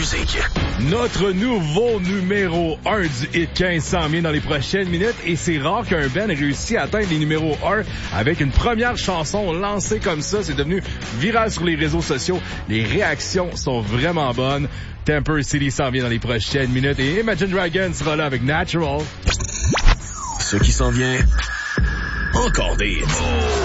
musique. Notre nouveau numéro 1 du Hit 15 s'en vient dans les prochaines minutes et c'est rare qu'un band ait réussi à atteindre les numéros 1 avec une première chanson lancée comme ça. C'est devenu viral sur les réseaux sociaux. Les réactions sont vraiment bonnes. Temper City s'en vient dans les prochaines minutes et Imagine Dragons sera là avec Natural. Ce qui s'en vient, encore des hits.